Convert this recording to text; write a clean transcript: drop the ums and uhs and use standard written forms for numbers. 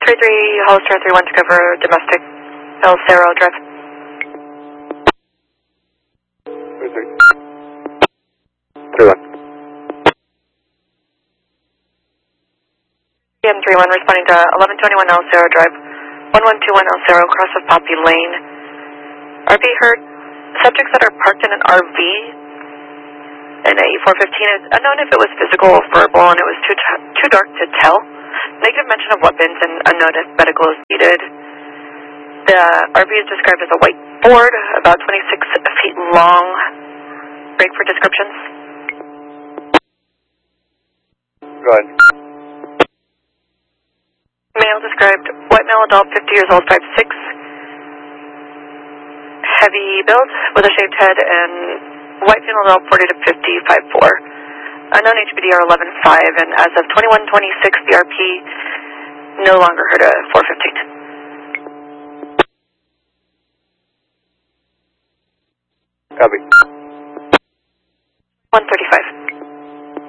33, Hollister 31 to cover domestic El Cerro Drive. 31. PM31 responding to 1121 El Cerro Drive, 1121 El Cerro, cross of Poppy Lane. RV heard subjects that are parked in an RV in a E415 is unknown if it was physical or verbal, and it was too dark to tell. Negative mention of weapons and unknown if medical is needed. The RV is described as a white Ford, about 26 feet long. Break for descriptions. Go ahead. Male described, white male adult, 50 years old, 5'6", heavy build with a shaved head, and white female adult, 40 to 50, 5'4". Unknown HPDR 11.5, and as of 21:26, the RP no longer heard a 415. Copy. 135.